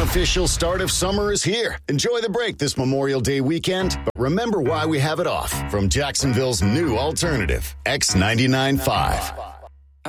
unofficial start of summer is here. Enjoy the break this Memorial Day weekend, but remember why we have it off. From Jacksonville's new alternative, X99.5.